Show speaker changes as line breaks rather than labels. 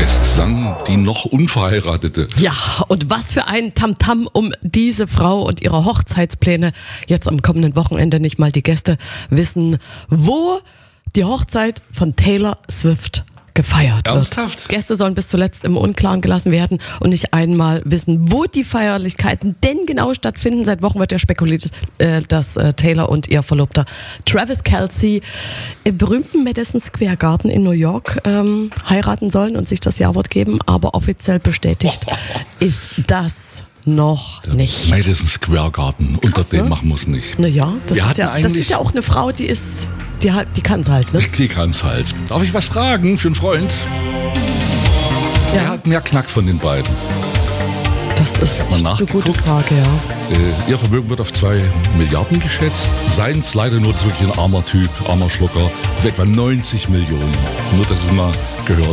sang die noch Unverheiratete.
Ja, und was für ein Tamtam um diese Frau und ihre Hochzeitspläne. Jetzt am kommenden Wochenende nicht mal die Gäste wissen, wo die Hochzeit von Taylor Swift gefeiert wird.
Ernsthaft?
Gäste sollen bis zuletzt im Unklaren gelassen werden und nicht einmal wissen, wo die Feierlichkeiten denn genau stattfinden. Seit Wochen wird ja spekuliert, dass Taylor und ihr Verlobter Travis Kelce im berühmten Madison Square Garden in New York heiraten sollen und sich das Ja-Wort geben. Aber offiziell bestätigt ist das noch nicht.
Madison Square Garden,
Krass,
unter dem
ne?
machen wir es nicht.
Naja, das
Wir
ist
hatten
ja auch eine Frau, die kann es halt, ne?
Die kann's halt. Darf ich was fragen für einen Freund?
Ja.
Wer hat mehr Knack von den beiden?
Das ist
mal
eine gute
nachgeguckt.
Frage, ja.
Ihr Vermögen wird auf 2 Milliarden geschätzt. Seins leider nur, das ist wirklich ein armer Typ, armer Schlucker, auf etwa 90 Millionen. Nur, dass es mal gehört.